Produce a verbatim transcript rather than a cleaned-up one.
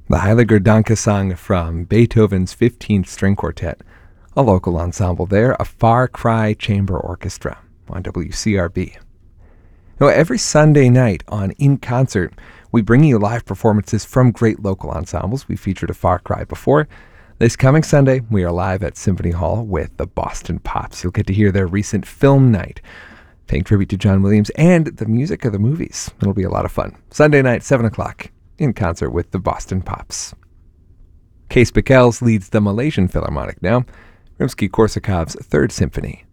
The Heiliger Dankesang from Beethoven's fifteenth String Quartet, a local ensemble there, a Far Cry Chamber Orchestra on W C R B. Now, every Sunday night on In Concert, we bring you live performances from great local ensembles. We featured a Far Cry before. This coming Sunday, we are live at Symphony Hall with the Boston Pops. You'll get to hear their recent film night, paying tribute to John Williams and the music of the movies. It'll be a lot of fun. Sunday night, seven o'clock, In Concert with the Boston Pops. Kees Bekels leads the Malaysian Philharmonic now, Rimsky-Korsakov's Third Symphony.